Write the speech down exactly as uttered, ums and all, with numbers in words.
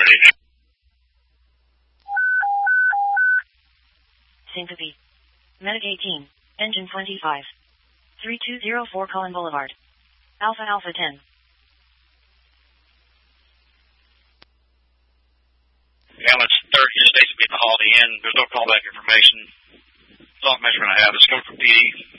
thirty. Syncope. Medic eighteen. Engine twenty-five. three two zero four Cullen Boulevard. Alpha Alpha ten. Ambulance thirty is basically at the Holiday Inn. There's no callback information. That's all information we're going to have. It's going for P D.